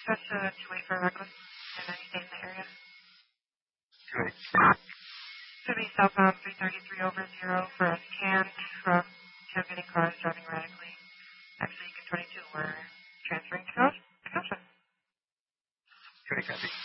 Just to wait for a regular and anything in the area. Good. Should be southbound 333 over 0 for a canned truck, tailgating cars driving erratically. Actually, Beacon 22, we're transferring to Goshen. Good, copy.